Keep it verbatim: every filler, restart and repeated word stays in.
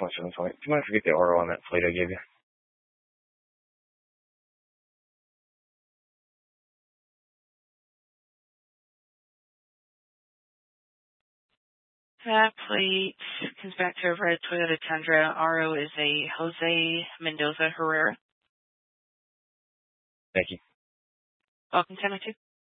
so much for the point. Do you mind if I get the R O on that plate I gave you? That plate comes back to a red Toyota Tundra. R O is a Jose Mendoza Herrera. Thank you. Welcome, ten oh two.